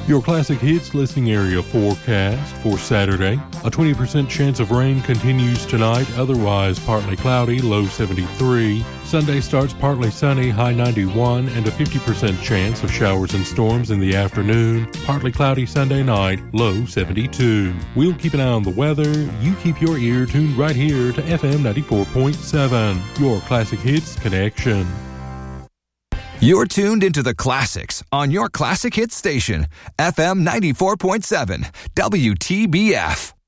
Your classic hits listening area forecast for Saturday. A 20% chance of rain continues tonight, otherwise partly cloudy, low 73. Sunday starts partly sunny, high 91, and a 50% chance of showers and storms in the afternoon. Partly cloudy Sunday night, low 72. We'll keep an eye on the weather. You keep your ear tuned right here to FM 94.7, your classic hits connection. You're tuned into the classics on your classic hit station, FM 94.7, WTBF.